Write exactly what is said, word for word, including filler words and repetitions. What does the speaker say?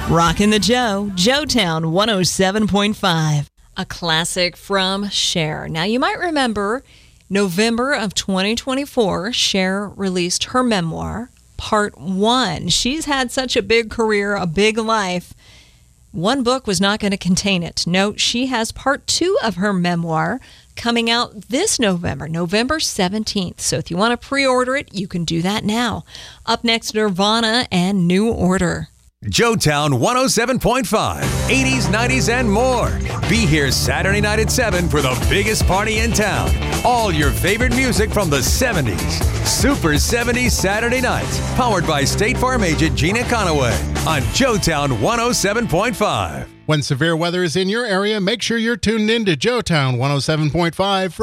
Rockin' the Joe, Joetown one oh seven point five. A classic from Cher. Now, you might remember November of twenty twenty-four, Cher released her memoir, Part One. She's had such a big career, a big life. One book was not going to contain it. No, she has Part Two of her memoir coming out this November, November seventeenth. So if you want to pre-order it, you can do that now. Up next, Nirvana and New Order. Joetown one oh seven point five, eighties, nineties, and more. Be here Saturday night at seven for the biggest party in town. All your favorite music from the seventies. Super seventies Saturday nights. Powered by State Farm agent Gina Conaway on Joetown one oh seven point five. When severe weather is in your area, make sure you're tuned in to Joetown one oh seven point five for